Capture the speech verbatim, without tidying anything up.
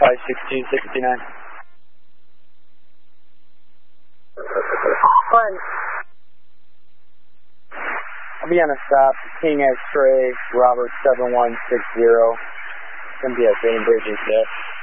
five six two six two nine. One. I'll be on a stop, King X-Ray, Robert seven one six zero. Gonna be at Green Bridges there.